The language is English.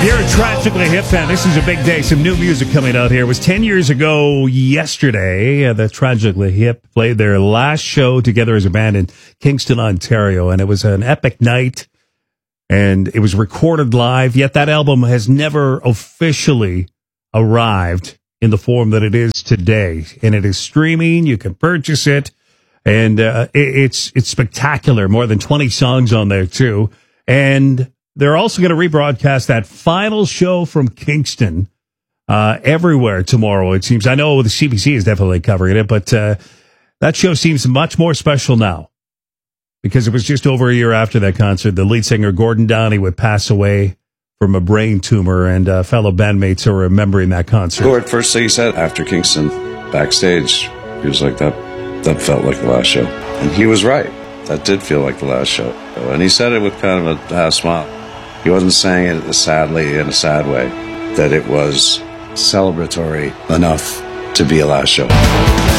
If you're a Tragically Hip fan, this is a big day. Some new music coming out here. It was 10 years ago yesterday that Tragically Hip played their last show together as a band in Kingston, Ontario. And it was an epic night. And it was recorded live. Yet that album has never officially arrived in the form that it is today. And it is streaming. You can purchase it. And it's spectacular. More than 20 songs on there, too. And they're also going to rebroadcast that final show from Kingston everywhere tomorrow, it seems. I know the CBC is definitely covering it, but that show seems much more special now because it was just over a year after that concert. The lead singer, Gordon Downey, would pass away from a brain tumor, and fellow bandmates are remembering that concert. Gord, first thing he said after Kingston, backstage, he was like, that felt like the last show. And he was right. That did feel like the last show. And he said it with kind of a half smile. He wasn't saying it sadly in a sad way, that it was celebratory enough to be a last show.